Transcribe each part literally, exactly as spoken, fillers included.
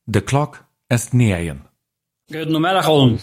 De klok is negen. Goedemiddag allen.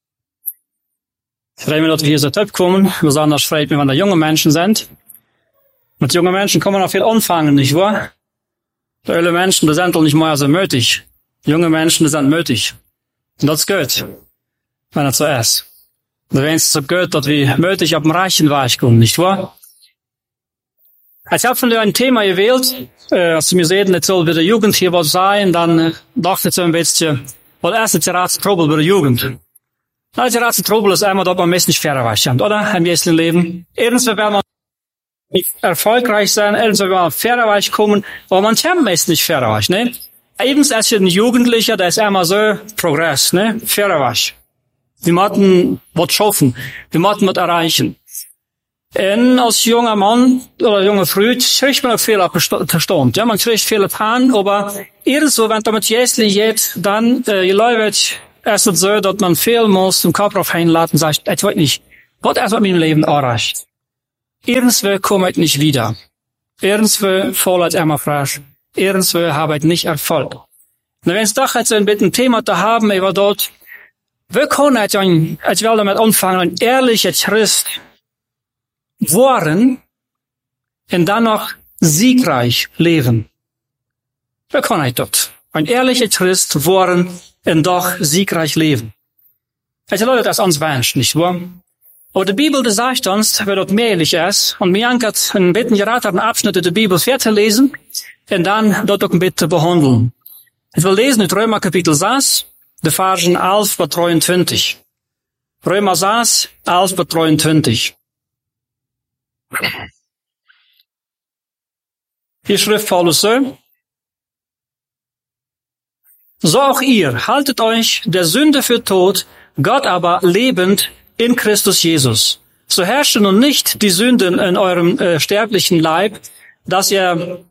Ich freue mich, dass wir hier so kommen. Besonders freut mich, wenn da junge Menschen sind. Mit jungen Menschen kann man auch viel anfangen, nicht wahr? Die ältere Menschen, die sind doch nicht mehr so mötig. Junge Menschen, die sind mötig. Und das ist gut, wenn das so ist. Da wäre es so gut, dass wir mötig auf dem reichen Weg kommen, nicht wahr? Ich habe von dir ein Thema gewählt, äh, als du mir sehen, jetzt soll bei der Jugend hier was sein, dann äh, dachte ich so ein bisschen, was erst ist der Ratstrubel bei der Jugend. Na, der Ratstrubel ist einmal, dass man meist nicht fairer weiß, oder? Im jetzigen Leben. Irgendwann will man nicht erfolgreich sein, irgendwann will man fairer weiß kommen, aber man kann meist nicht fairer weiß, ne? Ebenso als ein Jugendlicher, der ist einmal so Progress, ne? Fairer weiß. Wir müssen was schaffen, wir müssen was erreichen. Und als junger Mann oder junge Frau kriegt man auch viel abgestimmt. Ja, man kriegt viel getan, aber irgendwo, wenn damit jährlich geht, dann, äh, je läuft, ist es so, dass man viel muss den Kopf drauf hinladen und sagt, ich weiß nicht, was ist mit meinem Leben erreicht. Irgendwo komme ich nicht wieder. Irgendwo voll als immer frisch. Irgendwo habe ich nicht Erfolg. Und wenn es doch jetzt ein bisschen ein Thema zu haben, über dort, wir können jetzt, ich will damit anfangen, ein ehrlicher Christ waren und dann noch siegreich leben. Wer kann ich dort? Ein ehrlicher Christ waren und doch siegreich leben. Also Leute, das uns wünscht, nicht wahr? Aber die Bibel, die sagt uns, wer dort mehrlich ist, und mir ankert ein bisschen geraten Abschnitte der Bibel fertig lesen und dann dort auch ein bisschen behandeln. Ich will lesen in Römer Kapitel sechs, die Versen elf bis dreiundzwanzig. Römer sechs, elf bis dreiundzwanzig. Hier schrift Paulus so: So auch ihr, haltet euch der Sünde für tot, Gott aber lebend in Christus Jesus. So herrsche nun nicht die Sünden in eurem äh, sterblichen Leib, dass ihr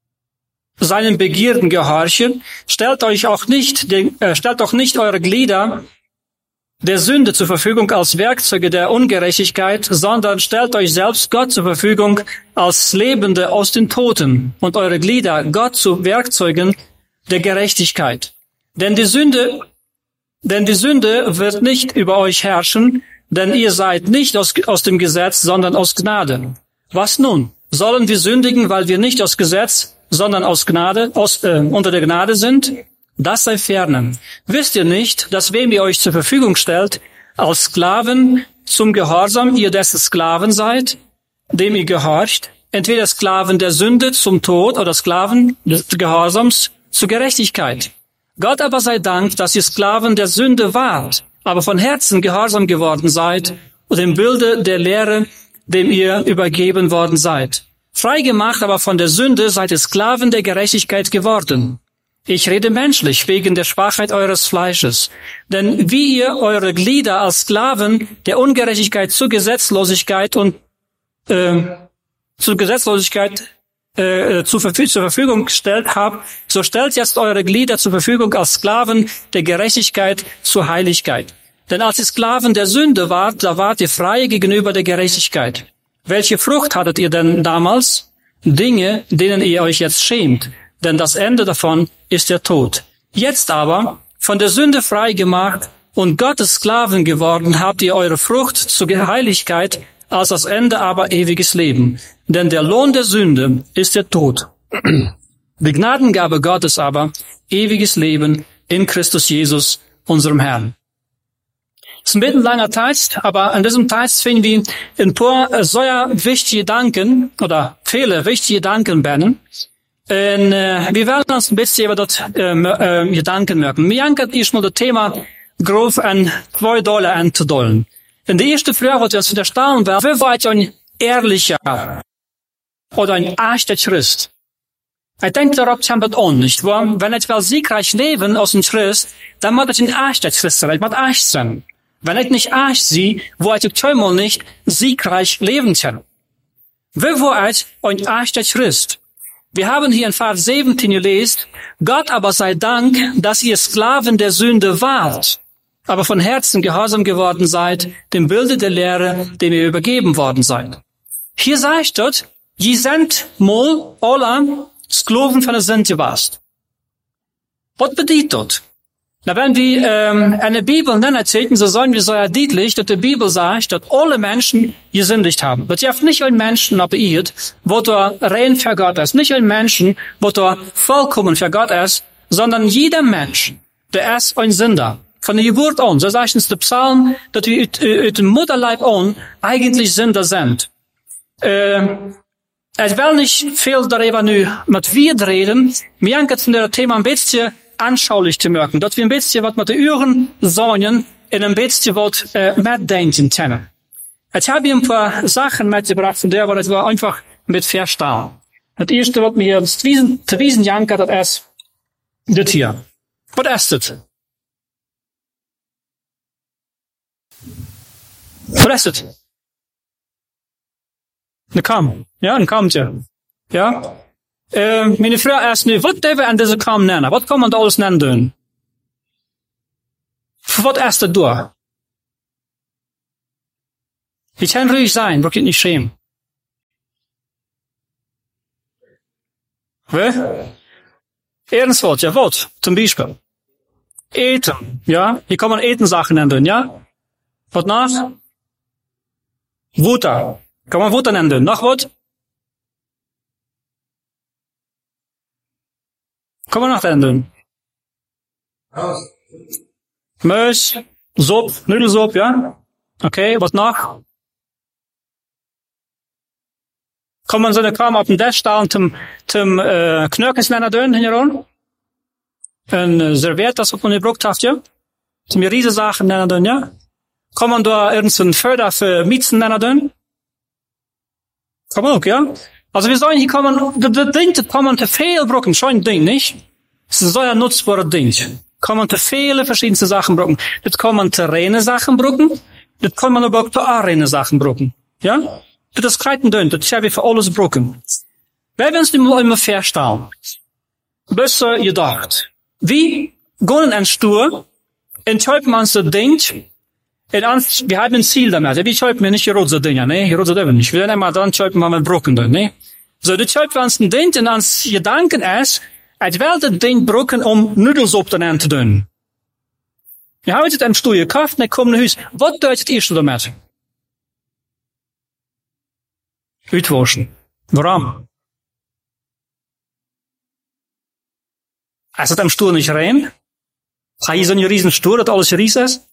seinen Begierden gehorche. Stellt euch auch nicht, den, äh, stellt auch nicht eure Glieder der Sünde zur Verfügung als Werkzeuge der Ungerechtigkeit, sondern stellt euch selbst Gott zur Verfügung als Lebende aus den Toten und eure Glieder Gott zu Werkzeugen der Gerechtigkeit. Denn die Sünde, denn die Sünde wird nicht über euch herrschen, denn ihr seid nicht aus, aus dem Gesetz, sondern aus Gnade. Was nun? Sollen wir sündigen, weil wir nicht aus Gesetz, sondern aus Gnade, aus, äh, unter der Gnade sind? Das sei ferne. Wisst ihr nicht, dass wem ihr euch zur Verfügung stellt, als Sklaven zum Gehorsam ihr dessen Sklaven seid, dem ihr gehorcht, entweder Sklaven der Sünde zum Tod oder Sklaven des Gehorsams zur Gerechtigkeit. Gott aber sei Dank, dass ihr Sklaven der Sünde wart, aber von Herzen gehorsam geworden seid und im Bilde der Lehre, dem ihr übergeben worden seid. Freigemacht aber von der Sünde seid ihr Sklaven der Gerechtigkeit geworden. Ich rede menschlich wegen der Schwachheit eures Fleisches. Denn wie ihr eure Glieder als Sklaven der Ungerechtigkeit zur Gesetzlosigkeit und äh, zur Gesetzlosigkeit äh, zur, Verfü- zur Verfügung gestellt habt, so stellt jetzt eure Glieder zur Verfügung als Sklaven der Gerechtigkeit zur Heiligkeit. Denn als ihr Sklaven der Sünde wart, da wart ihr frei gegenüber der Gerechtigkeit. Welche Frucht hattet ihr denn damals? Dinge, denen ihr euch jetzt schämt. Denn das Ende davon ist der Tod. Jetzt aber, von der Sünde frei gemacht und Gottes Sklaven geworden, habt ihr eure Frucht zur Heiligkeit, als das Ende aber ewiges Leben. Denn der Lohn der Sünde ist der Tod. Die Gnadengabe Gottes aber, ewiges Leben in Christus Jesus, unserem Herrn. Es ist ein bisschen langer Text, aber an diesem Text finden wir ein paar sehr wichtige Gedanken, oder viele wichtige Gedanken benennen. Und äh, wir werden uns ein bisschen über das äh, äh, Gedanken merken. Mir ankert erstmal das Thema grob an zwei Dollar anzudollen. Und die erste Frage, die wir uns verstehen werden, wie weit ein ehrlicher oder ein echter Christ? Ich denke, darauf kommt es an, nicht wahr? Wenn ich will siegreich leben als ein Christ, dann muss ich ein echter Christ sein, ich muss echt sein. Wenn ich nicht echt sehe, wo ich zweimal nicht siegreich leben kann. Wie war ich ein echter Christ? Wir haben hier in Vers siebzehn gelesen, Gott aber sei Dank, dass ihr Sklaven der Sünde wart, aber von Herzen gehorsam geworden seid, dem Bilde der Lehre, dem ihr übergeben worden seid. Hier sagt dort, je sind mal alle Sklaven von der Sünde gewesen. Was bedeutet das? Na, wenn wir ähm, eine Bibel nennen zählen, so sollen wir sehr deutlich, dass die Bibel sagt, dass alle Menschen gesündigt haben. Das ist nicht ein Menschen abeiert, wo der rein für Gott ist, nicht ein Menschen, wo der vollkommen für Gott ist, sondern jeder Mensch, der ist ein Sünder. Von der Geburt an, so sagt uns der Psalm, dass wir aus dem Mutterleib an eigentlich Sünder sind. Äh, ich will nicht viel darüber nu mit wir reden, mir denke von dem Thema ein bisschen anschaulich zu merken, dass wir ein bisschen was mit den Ohren sagen und ein bisschen was äh, mitdenken können. Ich habe hier ein paar Sachen mitgebracht, von der, was wir einfach mit verstehen. Das erste, was mir zu wiesen, zu wiesen janke, das ist das hier. Was ist das? Was ist das? Eine Kam. Ja, ein Kamtje. Ja. Äh, meine Frau ist nu, was dürfen wir an diese Kam nennen? Was kann man da alles nennen? Was ist das da? Ich kann ruhig sein, braucht ihr nicht schämen. Was? Ehrenwort, ja, was? Zum Beispiel. Eten, ja? Hier kann man Etensachen nennen, ja? Was nach? Wutter. Kann man Wutter nennen. Noch was? Kann man noch nennen. Mös, Supp, Nudelsupp, ja? Okay, was noch? Kann man so eine Kram auf dem Tisch stellen zum, zum, äh, Knöckes nennen, hier Ein äh, Serviert, das man gebraucht hat, ja? Zum Riesensachen nennen, ja? Kann man da irgendein Förder für Miezen nennen? Kann man auch, ja? Also wir sagen, hier kann man, das Ding, das kann man zu viel brauchen, schon ein Ding, nicht? Es ist ein sehr nutzbares Ding. Kann man zu viele verschiedene Sachen brauchen. Das kann man zu reine Sachen brauchen, das kann man aber auch zu unreine Sachen brauchen, ja? Das ist kein Ding, das haben wir für alles brauchen. Wenn wir uns mal immer verstehen, besser gedacht, wie gehen ein Stuhl, entscheiden wir uns das Ding, und ans, wir haben ein Ziel damit. Wir schreiben mir nicht die rote Dinge, ne? Die rote Dinge nicht. Wir werden einmal dann schreiben wir mit Brocken, ne? So, das schreiben wir uns ein Ding, und ans Gedanken ist, ich will das Ding brocken, um Nudelsuppe dann zu tun. Wir haben jetzt einen Stuhl gekauft, und ich komme nach Hause. Was tut ihr schon damit? Uitwaschen. Warum? Ist das am Stuhl nicht rein? Hat hier so einen riesen Stuhl, dass alles ries ist?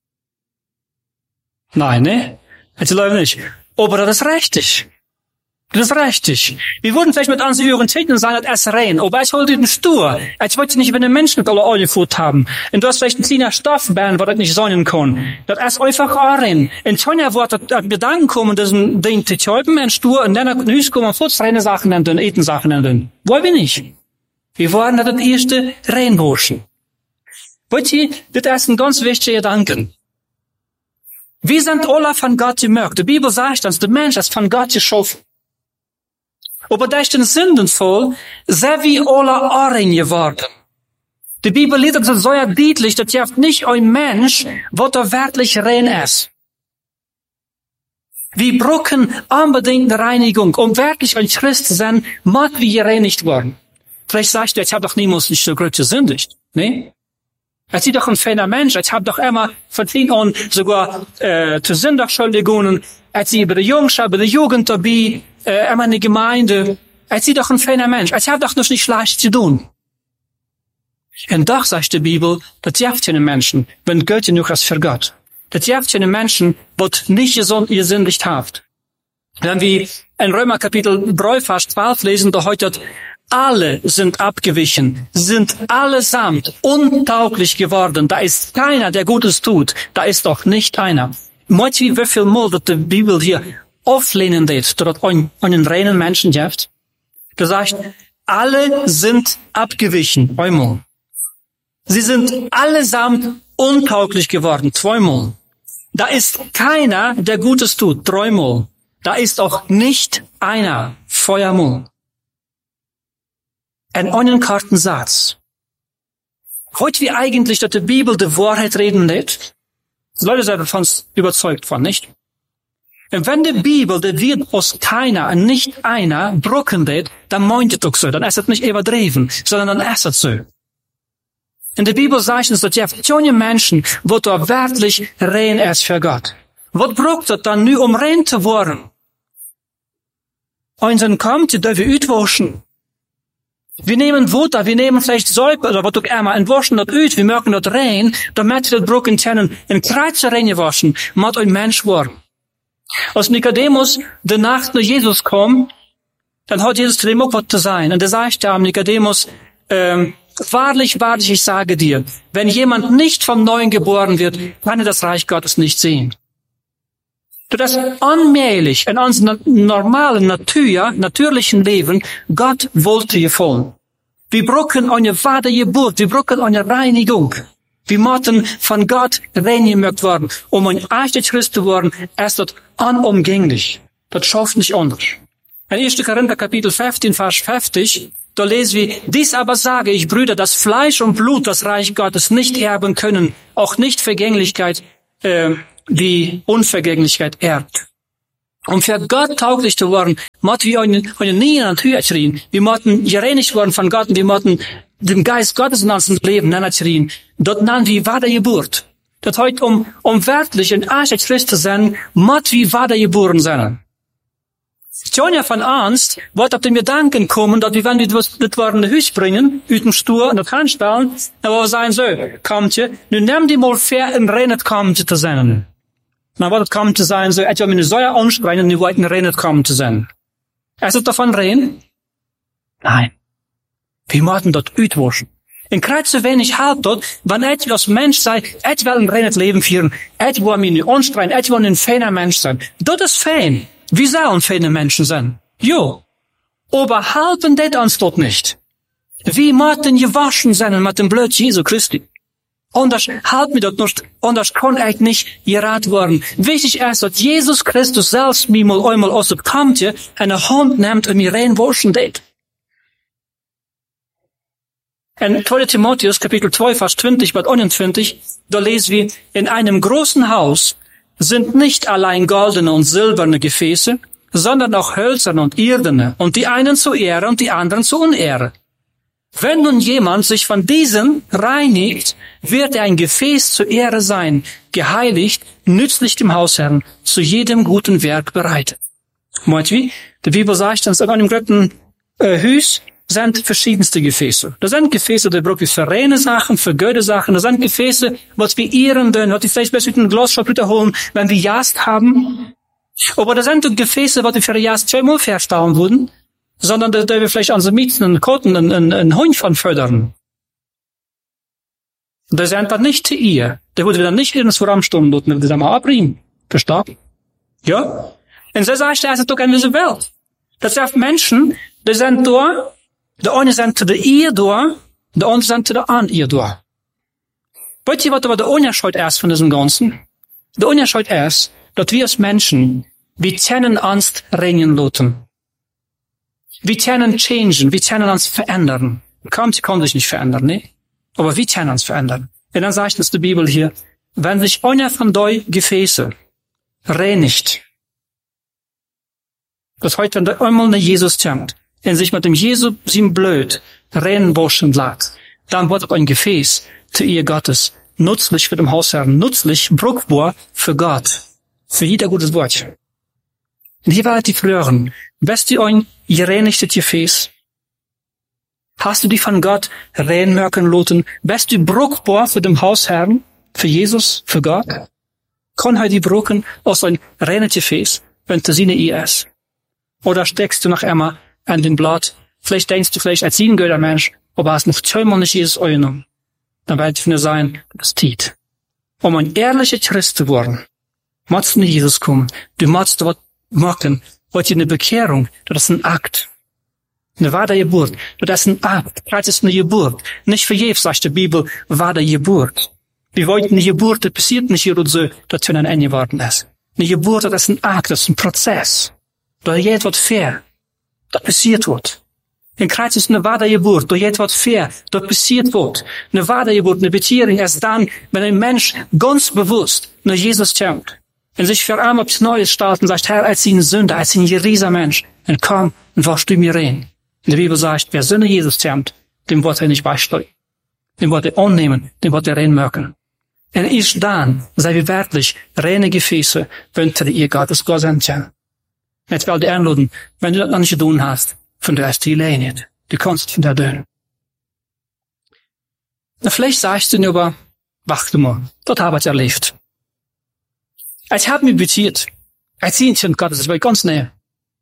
Nein, ne? Ich glaube nicht. Aber das ist richtig. Das ist richtig. Wir würden vielleicht mit unseren Orientierten sagen, das ist rein. Aber ich wollte den Stuhl. Ich wollte nicht, wenn ein Mensch mit alle Olie Food haben. Und du hast vielleicht ein kleiner Stoffband, wo das nicht sein kann. Das ist einfach auch rein. Und schon ja, wo das Gedanken kommen, das ein Ding zu schreiben, ein Stuhl, und dann nach Hause kommen, kurz reine Sachen nennen, Eten Sachen nennen. Wollen wir nicht. Wir wollen das erste reinwaschen. Wollt ihr, das ist ein ganz wichtiger Gedanke. Wir sind alle von Gott gemerkt. Die Bibel sagt uns, der Mensch ist von Gott geschaffen. Aber durch den Sündenfall sind wir alle rein geworden. Die Bibel lehrt uns so deutlich, dass ihr nicht ein Mensch, was er wirklich rein ist. Wir brauchen unbedingt eine Reinigung. Um wirklich ein Christ zu sein, muss wir gereinigt werden. Vielleicht sagst du, ich habe doch niemals nicht so groß gesündigt. Ne? Ich bin doch ein feiner Mensch. Ich habe doch immer von Anfang an sogar äh, zu Sündachschuldigungen. Ich bin bei der Jungschaft, bei der Jugend dabei, äh, immer in der Gemeinde. Ich bin doch ein feiner Mensch. Ich habe doch noch nicht schlecht zu tun. Und doch sagt die Bibel, das gibt keine Menschen, wenn Gott genug ist für Gott. Das gibt keine Menschen, die nicht gesündigt haben. Wenn wir in Römer Kapitel drei, Vers zwölf lesen, da heute alle sind abgewichen, sind allesamt untauglich geworden. Da ist keiner, der Gutes tut. Da ist doch nicht einer. Meint ihr, wie viel Mal, dass die Bibel hier auflehnen wird, dass es einen reinen Menschen gibt? Das sagt, alle sind abgewichen. Einmal. Sie sind allesamt untauglich geworden. Zweimal. Da ist keiner, der Gutes tut. Dreimal. Da ist auch nicht einer. Feuermal. Ein unkarten Satz. Wollt wir eigentlich, dass die Bibel die Wahrheit reden lässt? Die Leute sind davon überzeugt von, nicht? Und wenn die Bibel, die wird aus keiner und nicht einer brocken lässt, dann meint es doch so. Dann ist es nicht übertrieben, sondern dann ist es so. In der Bibel sagt es, dass die jonge Menschen, wat er werkelijk rein is voor God. Wat braucht het dan nu om rein te worden? Und dann kommt, die dürfen uitwaschen. Wir nehmen Wasser, wir nehmen vielleicht Säupe oder was auch immer und waschen das uit. Wir merken das rein, damit wir das Bruch intern in Kreuz reingewaschen, mit ein Mensch worden. Als Nikodemus de Nacht nach Jesus kam, dann hat Jesus zu dem auch was zu sein. Und er sagt am Nikodemus, ähm, wahrlich, wahrlich, ich sage dir, wenn jemand nicht vom Neuen geboren wird, kann er das Reich Gottes nicht sehen. Das allmählich in unserem normalen Natur, natürlichen Leben, Gott wollte gefallen. Wir brauchen eine wahre Geburt, wir brauchen eine Reinigung. Wir müssen von Gott reingemacht werden. Um ein echter Christ zu werden, ist das unumgänglich. Das schafft nicht anders. In erster Korinther Kapitel fünfzehn, Vers fünfzig, da lesen wir, dies aber sage ich, Brüder, dass Fleisch und Blut das Reich Gottes nicht erben können, auch nicht Vergänglichkeit, äh, die Unvergänglichkeit erbt. Um für Gott tauglich zu werden, müssen wir eine, eine neue Natur kriegen. Wir müssen gereinigt werden von Gott und wir müssen den Geist Gottes in unserem Leben kriegen. Dort nennen wir wahre Geburt. Das heißt, um, um wirklich ein echter Christ zu sein, müssen wir wahre geboren sein. Jonja von Angst wird auf den Gedanken kommen, dass wir, wenn wir das, das waren in Haus bringen, uit dem Stuhl und das anstellen, dann wir sagen so, kommt je, nun nimm die mal fair in Reinet kommen zu sein. Dan wordt het komen te zijn, zo, etwa met een zoja aanspreken, nu wordt het rein het komen te zijn. Is het davon rein? Nein. Wir müssen das uitwaschen. In Kreuz so wenig halt dort, wenn etwa als Mensch sei, etwa ein reines Leben führen, etwa mir nicht anstrengen, etwa ein feiner Mensch sein. Das ist fein. Wir sollen feine Menschen sein. Jo. Aber halten das uns dort nicht. Wir müssen gewaschen sein mit dem Blut Jesu Christi. Anders halt mir das nicht, anders kann ich nicht gerat worden. Wichtig ist, dass Jesus Christus selbst mir mal einmal aus dem Kampje eine Hand nimmt und mir reinwaschen tät. In zweiter Timotheus, Kapitel zwei, Vers zwanzig bis einundzwanzig, da lesen wir, in einem großen Haus sind nicht allein goldene und silberne Gefäße, sondern auch hölzerne und irdene, und die einen zu Ehre und die anderen zu Unehre. Wenn nun jemand sich von diesen reinigt, wird er ein Gefäß zur Ehre sein, geheiligt, nützlich dem Hausherrn, zu jedem guten Werk bereitet. Meint wie? Die Bibel sagt uns, in einem großen äh, Haus sind verschiedenste Gefäße. Da sind Gefäße, die brauchen wir für reine Sachen, für gute Sachen. Da sind Gefäße, was wir ehren können, was wir vielleicht besser mit einem Glasschalter holen, wenn wir Jast haben. Aber da sind Gefäße, was wir für Jast zweimal verstauen würden, sondern da, da wir vielleicht an so Mieten, einen Koten, einen, einen, einen Hund von fördern. Da ist einfach nicht zu ihr. Der würde wieder nicht in das Voranstunden dort, wenn wir da mal abbringen. Verstanden? Ja? Und so sagt er, es ist doch in dieser Welt. Das sind Menschen, die sind da, die eine sind zu der Ehe da, die andere sind zu der An-Ehe da. Weißt ihr, was aber der Unterschied ist von diesem Ganzen? Der Unterschied ist, dass wir als Menschen, wir können uns reinigen lassen. Wir können changen, wir können uns verändern. Kaum, sie können sich nicht verändern, ne? Aber wir können uns verändern. Und dann sagt uns die Bibel hier, wenn sich einer von deu Gefäße reinigt, das heißt, wenn der einmal nach Jesus kommt, und sich mit dem Jesu sein Blut reinwaschen lässt, dann wird ein Gefäß zu ihr Gottes, nützlich für den Hausherrn, nützlich, brauchbar für Gott, für jeder gutes Wort. Und hier war die Fragen, bist du ein gereinigtes Gefäß? Hast du dich von Gott reinmerken lassen? Bist du brauchbar für den Hausherrn, für Jesus, für Gott? Kann er die brauchen aus ein reines Gefäß, wenn du seine Ehe ist? Oder steckst du noch einmal an den Blatt? Vielleicht denkst du vielleicht als ein guter Mensch, aber hast noch zweimal nicht Jesus eingenommen. Dann wird es nur sein, das tut. Um ein ehrlicher Christ zu werden, musst du nicht Jesus kommen. Du musst dort machen, heute eine Bekehrung, das ist ein Akt. Eine wahre Geburt, das ist ein Akt. Das ist eine Geburt. Nicht für jeden, sagt die Bibel, wahre Geburt. Wir wollten eine Geburt, das passiert nicht hier und so, dass wir ein Ende geworden ist. Eine Geburt, das ist ein Akt, das ist ein Prozess. Da geht was fair. Das passiert wird. In Kreuz ist eine wahre Geburt, da geht was fair, da passiert wird. Eine wahre Geburt, eine Bekehrung erst dann, wenn ein Mensch ganz bewusst nach Jesus kommt. Und sich für einmal aufs Neue starten, sagt, Herr, als ein Sünder, als ein gerieser Mensch, und komm und wasch du mir rein. In der Bibel sagt, wer Sünde Jesus kommt, dem wird er nicht beisteuern. den wordt hij onnemen, den wordt hij reinmaken. En eerst dan zijn we werkelijk reine Gefäße, wanneer ihr Gottes Gott zijn. Net wel de aanloden, wenn du dat nog niet gedaan hast, von der ist die Lehne nicht. Du kannst es von der doen. Na, vielleicht sagst du nur, aber, wacht mal, das habe ich erlebt. Ich habe mich beziert. Als Kindchen Gottes, das war ganz näher.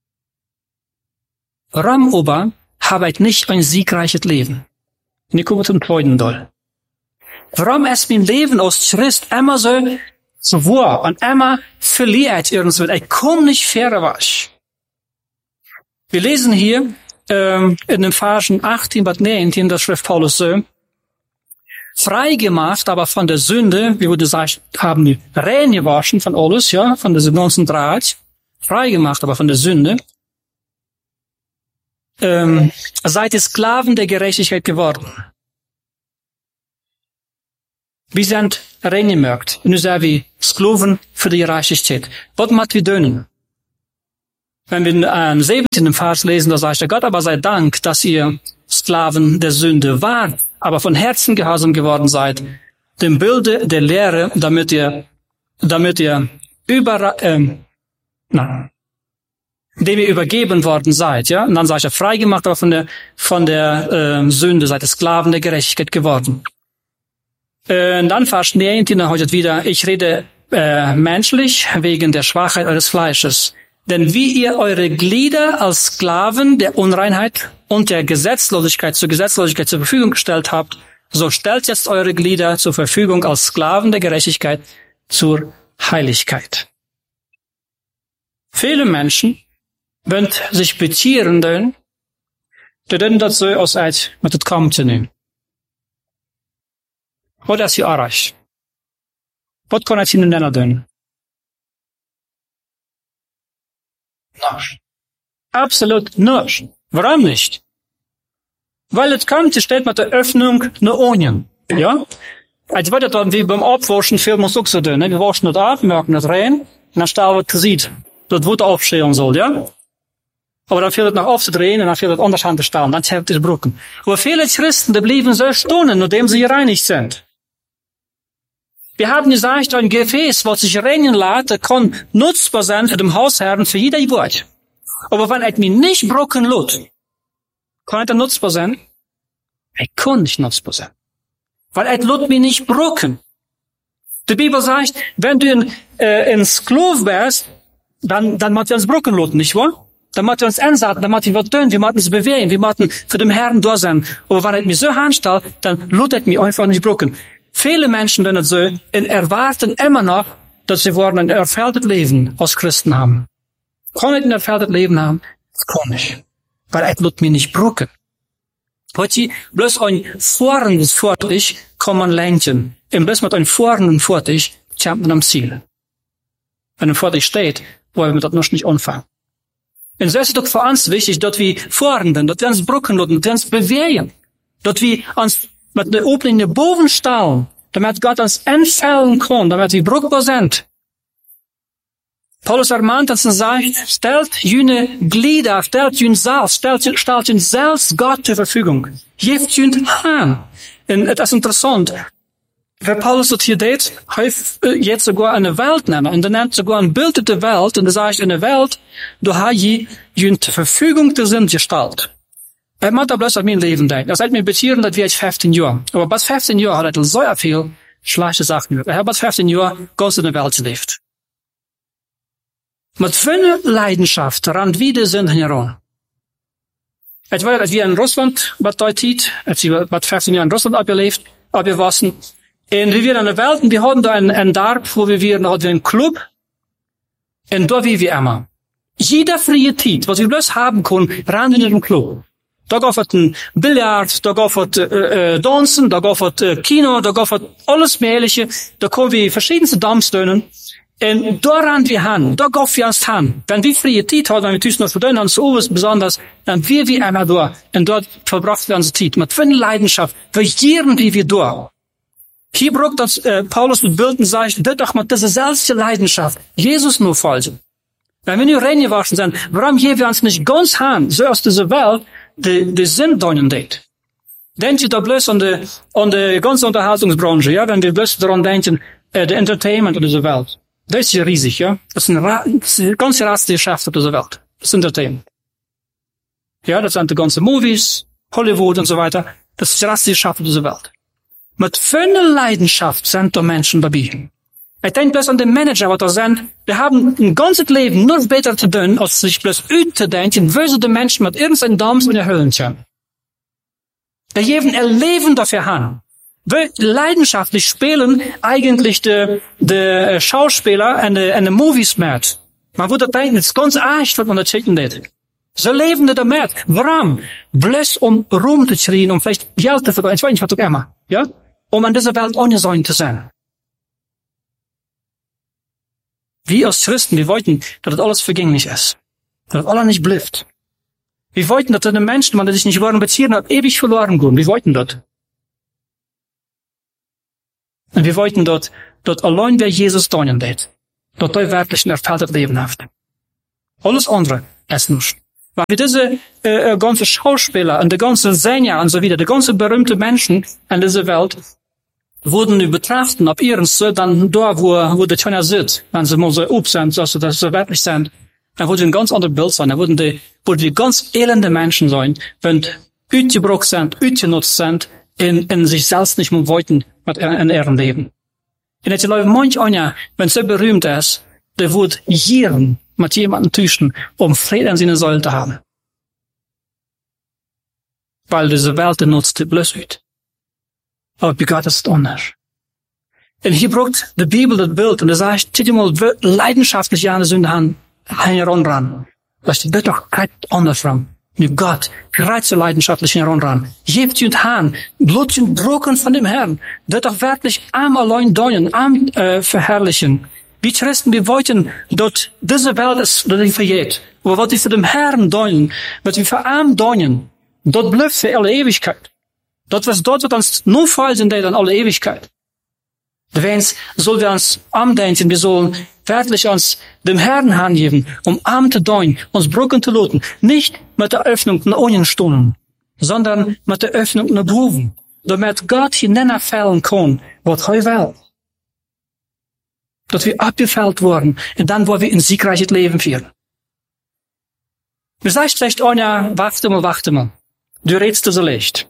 Warum aber habe ich nicht ein siegreiches Leben? Und ich komme zum zweiten Teil. Warum ist mein Leben als Christ immer so zwaar und immer verliert irgendwo? Ich komme nicht vorwärts. Wir lesen hier ähm, in den Versen achtzehn bis neunzehn, das schreibt Paulus so, freigemacht, aber von der Sünde, wie wir gesagt haben, die rein gewaschen von alles, ja, von der ganzen Draht, freigemacht, aber von der Sünde, ähm, seid ihr Sklaven der Gerechtigkeit geworden. Wir sind reingemerkt, und nu zijn we Sklaven für die Gerechtigkeit. Was müssen wir tun? Wenn wir in siebzehnten Vers lesen, da sagt er, Gott aber sei Dank, dass ihr Sklaven der Sünde wart, aber von Herzen gehorsam geworden seid, dem Bilde der Lehre, damit ihr, damit ihr über, ähm, na, dem ihr übergeben worden seid, ja? Und dann sagt er, freigemacht, aber von der, von der, äh, Sünde seid ihr Sklaven der Gerechtigkeit geworden. Äh, und dann Vers neunzehn, dann heute wieder, ich rede, äh, menschlich, wegen der Schwachheit eures Fleisches. Denn wie ihr eure Glieder als Sklaven der Unreinheit und der Gesetzlosigkeit zur Gesetzlosigkeit zur Verfügung gestellt habt, so stellt jetzt eure Glieder zur Verfügung als Sklaven der Gerechtigkeit zur Heiligkeit. Viele Menschen, wenn sich bezieren doen, die doen dat zo als uit met het kam te nemen. Wat is je erreicht? Wat kan het in den doen? Nichts. Absolut nichts. Warum nicht? Weil es kommt, es steht mit der Öffnung eine Onion. Ja? Als wird das dann wie beim Abwaschen, viel muss auch so tun. Ne? Wir waschen das ab, merken das rein, und dann stellen wir das sieht. Das wird aufstehen soll, ja? Aber dann fehlt es noch aufzudrehen, und dann fehlt es anders an zu stellen, dann zählt es Brücken. Aber viele Christen, die blieben so stehen, nachdem sie gereinigt sind. Wir haben gesagt, ein Gefäß, was sich reinigen lässt, kann nutzbar sein für den Hausherrn, für jeder Wort. Aber wenn es mir nicht brocken lässt, kann es nutzbar sein? Es kann nicht nutzbar sein. Weil es lässt mir nicht brocken. Die Bibel sagt, wenn du ein, äh, ein Sklav wärst, dann, dann macht wir uns brocken lassen, nicht wahr? Dann macht wir uns einsetzen, dann macht wir was tun, wir machen uns bewegen, wir machen für den Herrn da sein. Aber wenn es mir so handstellt, dann lässt es mir einfach nicht brocken. Viele Menschen doen het so en erwarten immer noch, dass sie worden ein erfülltes Leben als Christen haben. Kann ich ein erfülltes Leben haben? Das kann ich. Weil es lässt mich nicht brocken. Heute, bloß ein fahrendes Fahrzeug kann man lenken. Und bloß mit einem fahrenden Fahrzeug kommt man am Ziel. Wenn ein Fahrzeug steht, wollen wir das noch nicht anfangen. Und so ist es doch für uns wichtig, dass wir fahrenden, dass wir uns brocken lassen, dass wir uns bewegen, dass wir uns mit der Opening naar boven stellen, damit Gott uns entfällen kann, damit wir bruchbar sind. Paulus ermahnt uns und sagt, stellt jene Glieder, stellt jene selbst, stellt, stellt jene selbst Gott zur Verfügung. Geeft jene aan. Und es ist interessant, wer Paulus das hier deed, heeft jetzt sogar eine Welt nehmen, und er nennt sogar ein Bild der Welt, und er sagt, in der Welt, da hat je jene zur Verfügung der Sinn gestellt. Ich mag da bloß an mein Leben denken. Das hat mir bezieren, dass wir jetzt fünfzehn Jahre. Aber bis fünfzehn Jahre hat er so viel schlechte Sachen gehört. Ich habe bis fünfzehn Jahre ganz in der Welt gelebt. Mit viel Leidenschaft rannt wieder Sinn heran. Ich weiß, als wir in Russland, was da tit, als wir mit fünfzehn Jahren in Russland abgelebt, abgewassen. Und wie wir in der Welt, wir hatten da einen, einen Dorf, wo wir waren, da hatten wir einen Club. Und da wie wir immer. Jeder freie Zeit, was wir bloß haben können, ran in den Club. Da gaf het een biljart, da gaf het uh, uh, dansen, da gaf het uh, Kino, da gaf het alles mögliche. Da kon wir verschiedenste Dampfstönen. Und da ran wir han, da gaf wir uns han. Wenn wir freie Zeit hatten, wenn wir tussen uns verdönen, dann so was besonders, dann wir wie immer da. Und dort verbrachten wir unsere Zeit. Mit viel Leidenschaft, verjieren wie wir da. Hier braucht das äh, Paulus mit Bilden sagt, das doch mit dieser selbste Leidenschaft. Jesus nur folgen. Wenn wir nur reingewaschen sind, warum gehen wir uns nicht ganz han, so aus dieser Welt, de, de Sinn deinen deed. Denkt ihr da bloß an die, an die ganze Unterhaltungsbranche, ja, wenn wir bloß daran denken, äh, der Entertainment in dieser Welt. Das ist ja riesig, ja. Das ist ein, Ra das ist ein ganze Rastgeschäft auf dieser Welt. Das ist Entertainment. Ja, das sind die ganzen Movies, Hollywood und so weiter. Das ist das Rastgeschäft auf dieser Welt. Mit voller Leidenschaft sind da Menschen dabei. Ich denke bloß an den Manager, was da sind. Die haben ein ganzes Leben nur besser zu tun, als sich bloß auszudenken, wo sie die Menschen mit irgendeinem Dampf in der Höhlen können. Die geben ihr Leben dafür an. Wir leidenschaftlich spielen eigentlich die, die Schauspieler in den, in den Movies mit. Man würde denken, das ist ganz echt, was man da schicken wird. So leben die damit. Warum? Bloß um Ruhm zu kriegen, um vielleicht Geld zu verdienen. Ich weiß nicht, was auch immer. Ja? Um an dieser Welt ohne sein zu sein. Wir als Christen, wir wollten, dass das alles vergänglich ist. Dass das alles nicht bleibt. Wir wollten, dass die Menschen, die sich nicht wollen beziehen, ewig verloren gehen. Wir wollten das. Und wir wollten dort, dort allein wer Jesus dienen wird. Dort der wirklich ein erfülltes Leben hat. Alles andere ist nicht. Weil wir diese äh, ganze Schauspieler und die ganze Sänger und so wieder, die ganze berühmte Menschen in dieser Welt, wurden wir betrachten, ob ihren so dann da, wo, wo der Tönner sitzt, wenn sie mal so up sind, dass sie das so wirklich sind, dann würde ein ganz anderes Bild sein. Dann würden die, würden die ganz elende Menschen sein, wenn ausgebrochen sind, ausgenutzt sind, in, in sich selbst nicht mehr wollten, mit in ihrem Leben. Und jetzt läuft manch einer, wenn so berühmt ist, der wird jeden mit jemandem tüschen, um Frieden in seiner Seele zu haben. Weil diese Welt nutzt die bloß ut. Aber bei Gott ist es anders. Und hier braucht die Bibel das Bild, und er sagt, tut ihr mal leidenschaftlich an die Sünde an, heran. Das steht doch kein anders ran. Mit Gott, bereit zu leidenschaftlich heran. Gebt ihr Hand, Blut und Brocken von dem Herrn. Das doch wirklich am allein deinen, am äh, verherrlichen. Wir Christen, wir wollten, dass diese Welt ist, dass ich vergeht. Aber was wir für den Herrn deinen, was wir für arm deinen, dort bleibt für alle Ewigkeit. Dort was dort wird uns nur voll sind, dann alle Ewigkeit. Deswegen sollen wir uns andenken, wir sollen wirklich uns dem Herrn angeben, um arm zu deuen, uns Brücken zu looten. Nicht mit der Öffnung der Onenstunden, sondern mit der Öffnung der Gruben, damit Gott hineinfallen kann, was er will. Dass wir abgefällt wurden, und dann wollen wir ein siegreiches Leben führen. Du sagst vielleicht, oh ja, warte mal, warte mal. Du redest so leicht.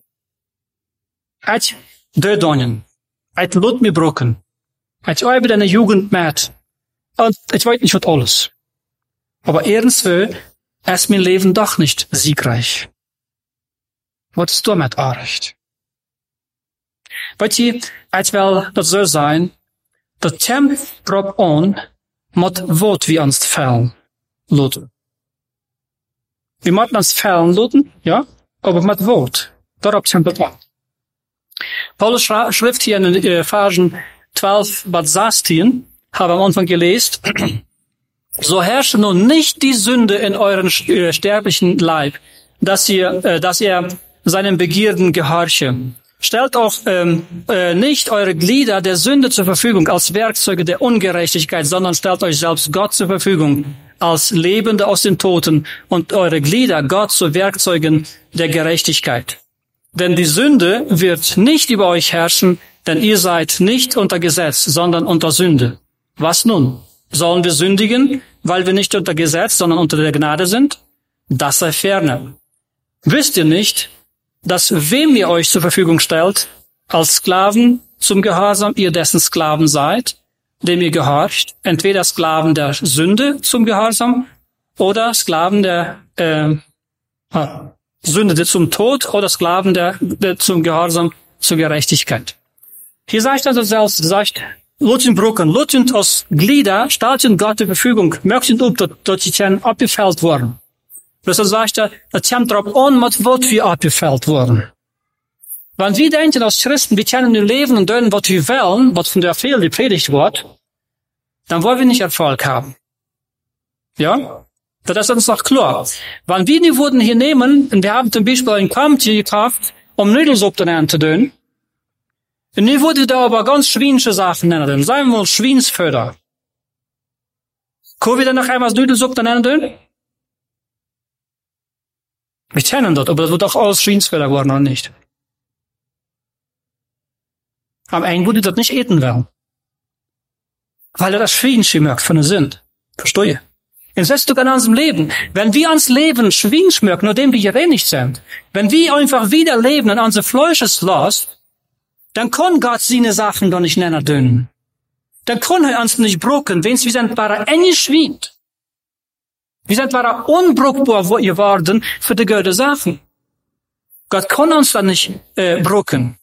Ich dödonen. Ich lut mir brocken. Ich übe deine Jugend mit. Und ich weiß nicht, was alles. Aber irgendwo ist mein Leben doch nicht siegreich. Was ist damit recht? Weißt du, ich will das so sein, der Temp drop on, mit Wort wie uns fällen, luten. Wir müssen uns fällen luten, ja, aber mit Wort. Darauf Temp drop. Paulus schrift hier in den Versen zwölf bis sechzehn, habe am Anfang gelesen, so herrsche nun nicht die Sünde in euren sterblichen Leib, dass ihr, äh, dass ihr seinen Begierden gehorche. Stellt auch ähm, äh, nicht eure Glieder der Sünde zur Verfügung als Werkzeuge der Ungerechtigkeit, sondern stellt euch selbst Gott zur Verfügung als Lebende aus den Toten und eure Glieder Gott zu Werkzeugen der Gerechtigkeit. Denn die Sünde wird nicht über euch herrschen, denn ihr seid nicht unter Gesetz, sondern unter Sünde. Was nun? Sollen wir sündigen, weil wir nicht unter Gesetz, sondern unter der Gnade sind? Das sei ferne. Wisst ihr nicht, dass wem ihr euch zur Verfügung stellt, als Sklaven zum Gehorsam, ihr dessen Sklaven seid, dem ihr gehorcht, entweder Sklaven der Sünde zum Gehorsam oder Sklaven der äh, ah, Sünde zum Tod oder Sklaven der, der zum Gehorsam zur Gerechtigkeit. Hier sagt er selbst, sagt, Lutjen Brücken, Lutjen aus Glieder, stellt Gott zur Verfügung, möchten ob, dass sie dann abgefällt wurden. Dus dan sagt er, het komt erop aan met wat we abgefällt worden. Want wir denken als Christen, wir können nur leben und tun, was wir wollen, was von der viel gepredigt wird, dann wollen wir nicht Erfolg haben. Ja? Das ist uns doch klar. Wenn wir die wurden hier nehmen, und wir haben zum Beispiel ein Kampf gekauft, um Nudelsuppe zu tun, und die wurde da aber ganz schweinische Sachen nennen, sagen wir mal Schweinsföder. Können wir dann noch einmal Nudelsuppe nennen? Wir kennen das, aber das wird auch alles Schweinsföder geworden, oder nicht? Am Ende würde das nicht eten wollen. Weil er das Schwierig merkt von der Sünde. Verstehe je? Und so ist es in unserem Leben. Wenn wir ans Leben Schwierig merken, nachdem wir gereinigt sind, wenn wir einfach wieder leben in unser Fleisches Lust, dann kann Gott seine Sachen doch nicht nennen dünn. Dann kann er uns nicht brücken, wenn wir sind bara enge Schwind. Wir sind bara unbrückbar geworden für die gute Sachen. Gott kann uns dann nicht äh, brücken.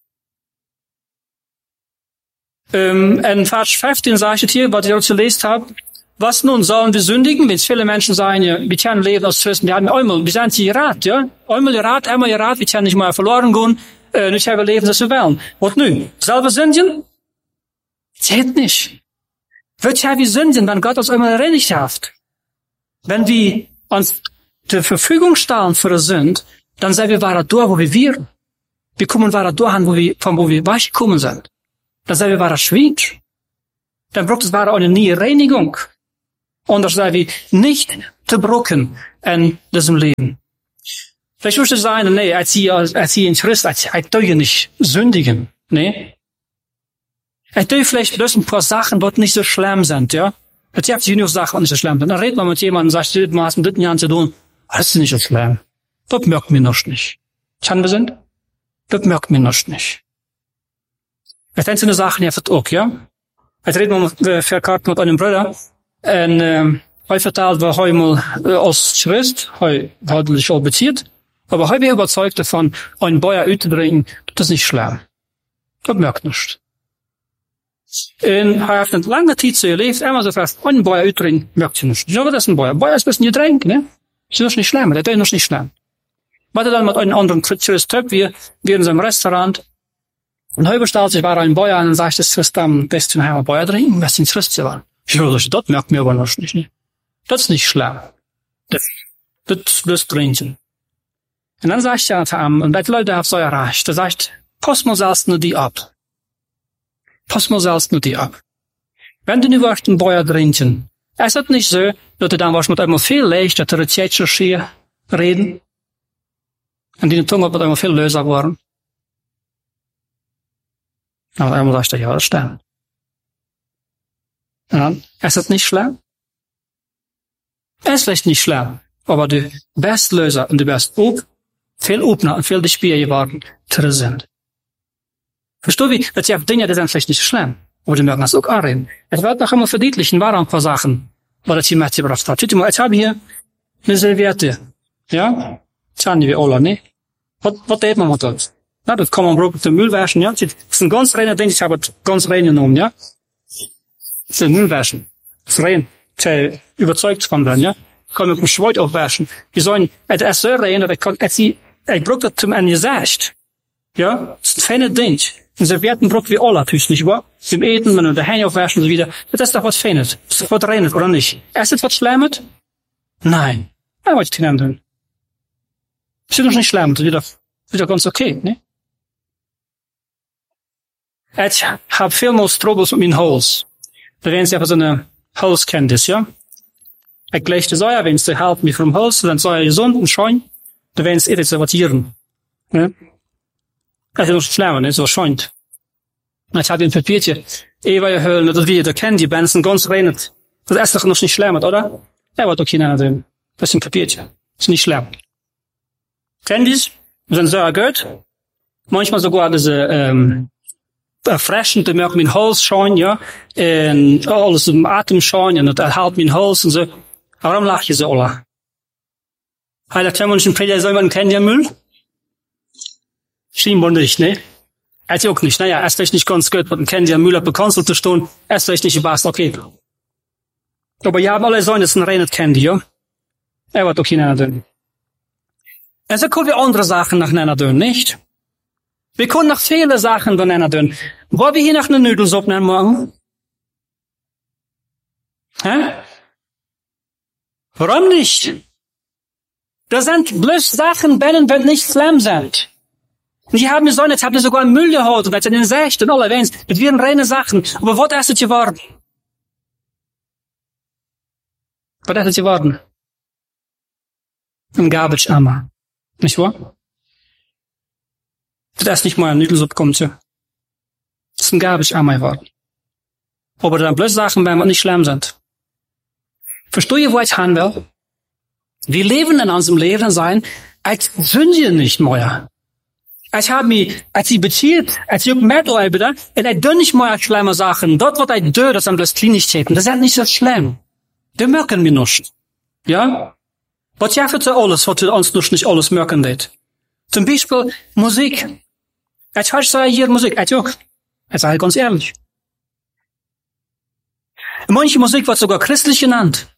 Ähm, in Vers fünfzehn sagt es hier, was ich auch gelesen habe, was nun sollen wir sündigen, wenn es viele Menschen sagen, ja, wir können leben als Christen, wir haben einmal, wir sind hier gerat, ja, einmal gerat, einmal gerat, wir können nicht mal verloren gehen, äh, nicht haben leben, das wir wollen. Was nun? Selber sündigen? Zählt nicht. Wird ja wie sündigen, wenn Gott uns einmal reinigt hat. Wenn wir uns zur Verfügung stellen für die Sünde, dann sind wir weiter da, wo wir wären. Wir kommen weiter dahin, wo wir, von wo wir weggekommen sind. Dann sind wir weiter schwierig. Dann braucht es weiter eine neue Reinigung. Und das sind wir nicht zu brücken in diesem Leben. Vielleicht müsste es sein, nee, als sie, als sie in Christ, als ich tue nicht sündigen, nee. Ich tue vielleicht bloß ein paar Sachen, die nicht so schlimm sind, ja. Jetzt habt ihr genug Sachen, die nicht so schlimm sind. Dann redet man mit jemandem und sagt, du hast mit dritten Jahren zu tun. Das ist nicht so schlimm. Das merkt mir noch nicht. Kann wir sind? Das merkt mir noch nicht. Jetzt einzelne Sachen, ihr habt auch, ja. Jetzt reden wir mit, verkauft mit einem Bruder. Und, ähm, hij vertelt, wir heute mal, äh, als Christ, hij hat sich schon bezieht. Aber heute bin ich überzeugt davon, ein Bäuer auszudringen, das ist nicht schlimm. Das merkt nicht. Und er hat eine lange Zeit so gelebt, einmal so fest, ein Bäuer auszudringen, merkt sie nicht. Ja, was ist ein Bäuer? Bäuer ist ein bisschen Getränk, ne? Das ist nicht schlimm, das ist noch nicht schlimm. Was er dann mit einem anderen Christ trifft, wir, wir in seinem Restaurant, und heute bestellt sich war ein Bäuer und sagt, das Christ am besten ein Bäuer trinken, was sind Christ zu werden. Ja, das, das merkt mir aber noch nicht, ne? Das ist nicht schlimm. Das, das ist bloß trinken. Und dann sagt er zu ihm, und die Leute haben so erreicht, er sagt, pass mal selbst nur die ab. Pass mal selbst nur die ab. Wenn du nicht willst, ein Bäuer trinken, ist es nicht so, dass du dann was mit einmal viel leichter der Rezeptschirr reden, und die Zunge wird einmal viel löser geworden. Aber einmal sagt er, ja, das stimmt. Und dann, ist es nicht schlimm? Es ist vielleicht nicht schlimm, aber du bist Löser und du bist auch viel offener und viel Spiel geworden zu sind. Verstehst du wie? Das sind Dinge, die sind vielleicht nicht schlimm, aber die mögen das auch anreden. Es wird noch immer verdeutlichen, waren ein paar Sachen, was das hier mitgebracht hat. Schaut mal, ich habe hier eine Serviette. Ja? Das haben wir alle, ne? Was, was tut man mit das? Na, das kann man brauchen zum Müllwaschen, ja? Das ist ein ganz reiner Ding, ich habe es ganz rein genommen, ja? Das ist ein Müllwaschen. Das ist rein. Ich überzeugt von dran, ja? Ich kann mit dem Schweut aufwaschen. Die sollen, es ist so rein, dass ich kann, es sie, ich brauche das zum Ende Gesicht. Ja? Das ist ein feines Ding. Und Servietten brauchen wir alle, natürlich, nicht wahr? Zum Eten, wenn wir die Hände aufwaschen und so wieder. Das ist doch was Feines. Das ist doch was Reines, oder nicht? Ist das was Schlimmes? Nein. Ja, was ich den tun. Das ist doch nicht schlimm, das ist doch, das ist doch ganz okay, ne? Ich hab vielmals Troubles mit meinem Hals. Da werden sie einfach so eine Halskenntnis, ja? Ich gleich das Säuer, wenn sie helfen mich vom Hals, dann soll er gesund und schön, da werden sie irritieren. Ja? Das ist noch schlimmer, ne? So scheint. Ich habe ein Papierchen, ewige Höhlen, oder wie, da kennen die Bands ganz rein. Das ist doch noch nicht schlimm, oder? Ja, was okay, nein, das ist ein Papierchen. Das ist nicht schlimm. Kennen die's? Wir sind sehr gut. Manchmal sogar diese, ähm, erfrischend, da merkt mein Hals schon, ja, und alles im Atem schon, und das hält mein Hals und so. Warum lach ich so, alle? Heiler Thermonischen Prediger, soll man kennen, der Müll? Scheinbar nicht, ne? Er hat auch nicht, naja, erst vielleicht nicht ganz gut, man kennt ja Müll, aber Konsul zu stehen, erst vielleicht nicht überrascht, okay. Aber ja, alle sollen jetzt ein reines Candy, ja? Er wird okay nennen tun. Und so können wir andere Sachen nach nennen tun, nicht? Wir können noch viele Sachen benennen tun. Wollen wir hier noch eine Nudelsuppe nennen morgen? Hä? Warum nicht? Das sind bloß Sachen, wenn wir nicht schlimm sind. Und die haben mir so, jetzt habt ihr sogar Müll geholt, und jetzt in den Secht und alle Wens. Das wären reine Sachen. Aber was ist es geworden? Was ist es geworden? Ein Garbage-Ammer. Nicht wahr? Das ist nicht mal eine Nudelsuppe kommt, ja. een Gabe aan worden. Aber dann bloß Sachen, wenn wir nicht schlimm sind. Verstehe je, wo ich hin will? Wir leben in unserem Leben sein, als Sünde nicht mehr. Ich habe mich, als ich bezielt, als ich mitarbeite, und ich tue nicht mehr schlimme Sachen. Dort wird ich tue, das sind bloß Kleinigkeiten. Das ist nicht so schlimm. Die merken wir nicht. Ja? Was ja für alles, was uns noch nicht alles merken wird. Zum Beispiel Musik. Ich höre so hier Musik, ich auch. Ich sage ganz ehrlich. Manche Musik wird sogar christlich genannt.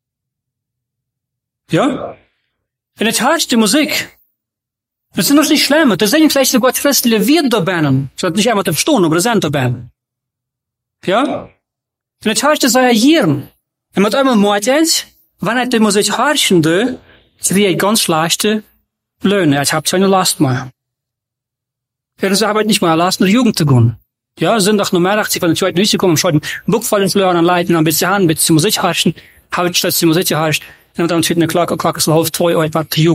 Ja? Und ich höre die Musik. Das ist noch nicht schlimm. Da sind vielleicht sogar christliche Lieder dabei. Das hat nicht einmal zu verstehen, aber das sind dabei. Ja? Und ich höre das hier. Und mit einmal meint es, wenn ich die Musik hören will, kriege ich ganz schlechte Löhne. Ich habe keine Last mehr. Ja, das ist aber nicht mehr Last, nach der Jugend zu gehen. Ja, Sonntag neunundachtzig, wenn ich heute nicht gekommen, schon ein Buch voll ins Lernen leiten, ein bisschen Hand, ein bisschen Musik hören, habe ich statt die Musik gehört, und dann steht eine Klocke, Klocke ist halb zwei, was die Jugend